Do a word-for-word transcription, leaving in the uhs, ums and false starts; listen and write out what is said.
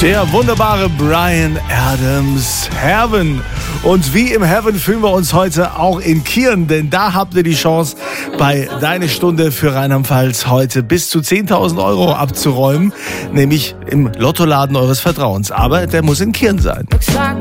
Der wunderbare Bryan Adams, Heaven. Und wie im Heaven fühlen wir uns heute auch in Kirn, denn da habt ihr die Chance, bei Deine Stunde für Rheinland-Pfalz heute bis zu zehntausend Euro abzuräumen, nämlich im Lottoladen eures Vertrauens. Aber der muss in Kirn sein. Looks like